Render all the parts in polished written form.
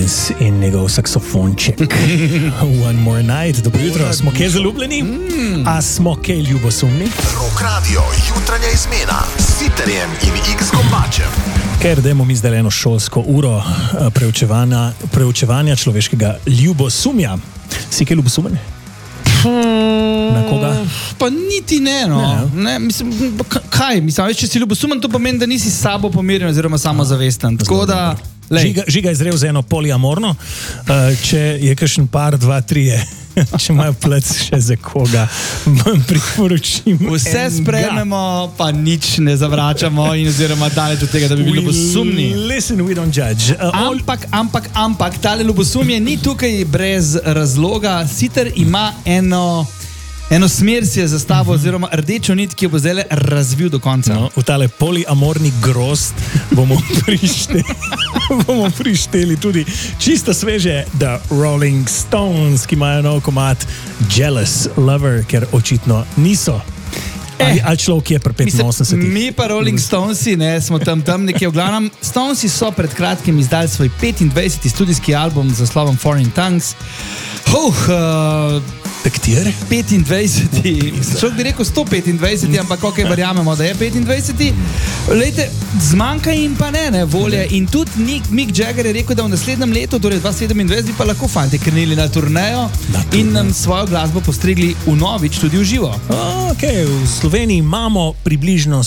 Collins in njegov saksofonček. One more night, dobro jutro. Smo kaj zaljubljeni? A smo kaj ljubosumni? Rock Radio, jutranja izmena s Siterjem in X Kopačem. Ker dajmo mi zdaj eno šolsko uro preučevanja človeškega ljubosumja. Si kaj ljubosumen? Na koga? Pa niti ne, no. Ne, mislim, kaj? Mislim, če si ljubosumen, to pomeni, da nisi s sabo pomirjen oziroma samozavesten. Tako da... Žiga je zrel za eno poliamorno, če je kakšen par, dva, trije, če imajo plec še za koga, vam priporočim. Vse sprejmemo, pa nič ne zavračamo in oziroma daleč od tega, da bi bili ljubosumni. Listen, we don't judge. Ampak, tale ljubosumje ni tukaj brez razloga. Siter ima eno smer si je zastavil, oziroma rdečo nit, ki jo bo zdaj razvil do konca. No, v tale poliamorni grozd bomo prišteli tudi čisto sveže The Rolling Stones, ki imajo nov komad Jealous Lover, ker očitno niso. Ali človek, ki je pri 85. Mi pa Rolling Stonesi, smo tam nekje v glavnem. Stonesi so pred kratkim izdali svoj 25. studijski album z naslovom Foreign Tongues. Katere? 25. Človek bi rekel 125, ampak ok, verjamemo, da je 25. Lejte, zmanjka jim pa ne volje. In tudi Mick Jagger je rekel, da v naslednjem letu, torej 2027, bi pa lahko fanti krnili na turnejo in nam svojo glasbo postregli vnovič tudi v živo. Ok, v Sloveniji imamo približno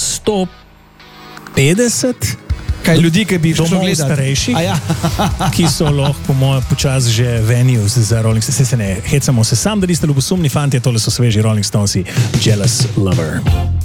150 kaj ljudi, ki bi domov starejših, ki so lahko, po mojem, počas že venues za Rolling Stones. Se ne hecamo se sam, da niste ljubosumni fanti, tole so sveži Rolling Stonesi, Jealous Lover.